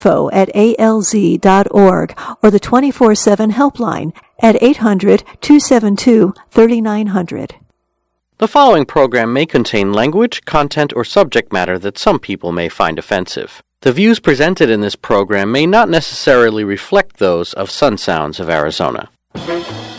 @alz.org or the 24/7 helpline at 800-272-3900. The following program may contain language, content, or subject matter that some people may find offensive. The views presented in this program may not necessarily reflect those of Sun Sounds of Arizona.